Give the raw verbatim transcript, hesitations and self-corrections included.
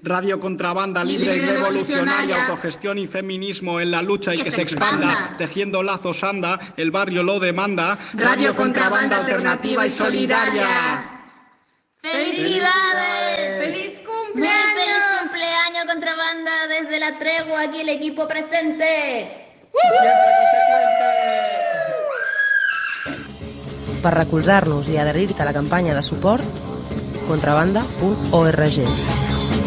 Radio Contrabanda, libre y revolucionaria, autogestión y feminismo en la lucha y que, que se expanda. expanda, tejiendo lazos anda, el barrio lo demanda. Radio Contrabanda, alternativa y solidaria. ¡Felicidades! ¡Feliz cumpleaños! Muy feliz cumpleaños, Contrabanda, desde la tregua, aquí el equipo presente. Per recolzar-nos i adherir-te a la campanya de suport, contrabanda punt org.